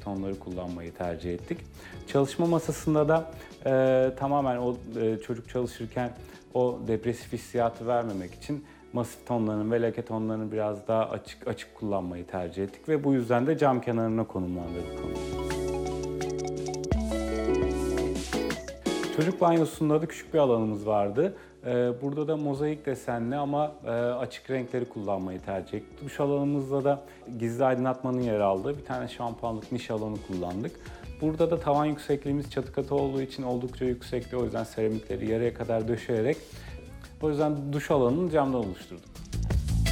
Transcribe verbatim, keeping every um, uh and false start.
tonları kullanmayı tercih ettik. Çalışma masasında da e, tamamen o e, çocuk çalışırken o depresif hissiyatı vermemek için masif tonlarının ve lake tonlarını biraz daha açık açık kullanmayı tercih ettik ve bu yüzden de cam kenarına konumlandırdık onu. Çocuk banyosunda da küçük bir alanımız vardı. Burada da mozaik desenli ama açık renkleri kullanmayı tercih ettik. Duş alanımızda da gizli aydınlatmanın yer aldığı bir tane şampuanlık niş alanı kullandık. Burada da tavan yüksekliğimiz çatı katı olduğu için oldukça yüksekti. O yüzden seramikleri yarıya kadar döşeyerek o yüzden duş alanını camdan oluşturduk.